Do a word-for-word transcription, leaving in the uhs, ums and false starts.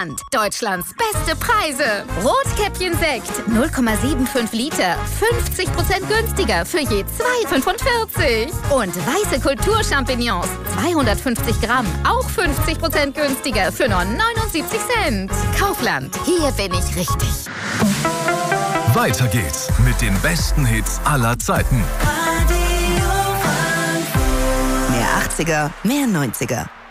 Kaufland. Deutschlands beste Preise. Rotkäppchen Sekt null Komma fünfundsiebzig Liter. fünfzig Prozent günstiger für je zwei Komma fünfundvierzig. Und weiße Kulturchampignons. zweihundertfünfzig Gramm. Auch fünfzig Prozent günstiger für nur neunundsiebzig Cent. Kaufland. Hier bin ich richtig. Weiter geht's mit den besten Hits aller Zeiten. Mehr achtziger, mehr neunziger.